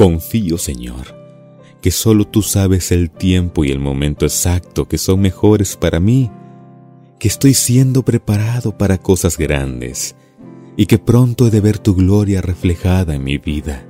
Confío, Señor, que solo tú sabes el tiempo y el momento exacto que son mejores para mí, que estoy siendo preparado para cosas grandes y que pronto he de ver tu gloria reflejada en mi vida.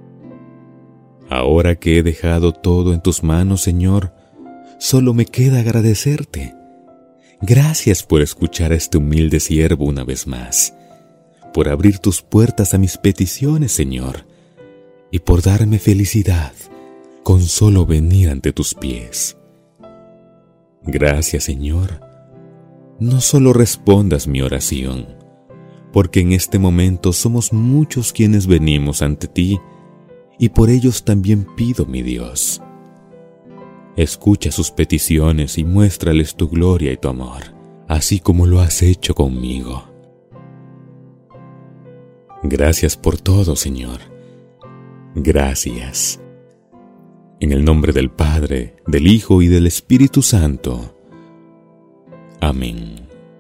Ahora que he dejado todo en tus manos, Señor, solo me queda agradecerte. Gracias por escuchar a este humilde siervo una vez más, por abrir tus puertas a mis peticiones, Señor, y por darme felicidad con solo venir ante tus pies. Gracias, Señor. No solo respondas mi oración, porque en este momento somos muchos quienes venimos ante ti, y por ellos también pido, mi Dios. Escucha sus peticiones y muéstrales tu gloria y tu amor, así como lo has hecho conmigo. Gracias por todo, Señor. Gracias. En el nombre del Padre, del Hijo y del Espíritu Santo. Amén.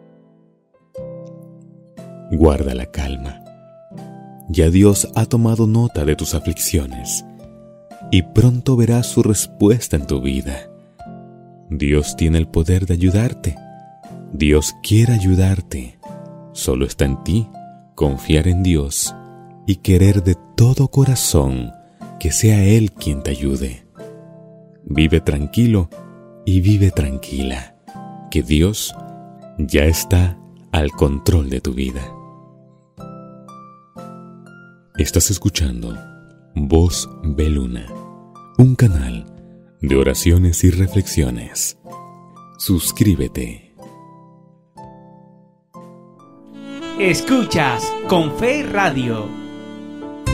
Guarda la calma. Ya Dios ha tomado nota de tus aflicciones y pronto verás su respuesta en tu vida. Dios tiene el poder de ayudarte. Dios quiere ayudarte. Solo está en ti confiar en Dios y querer de todo corazón que sea Él quien te ayude. Vive tranquilo y vive tranquila, que Dios ya está al control de tu vida. Estás escuchando Voz Beluna, un canal de oraciones y reflexiones. Suscríbete. Escuchas Con Fe Radio.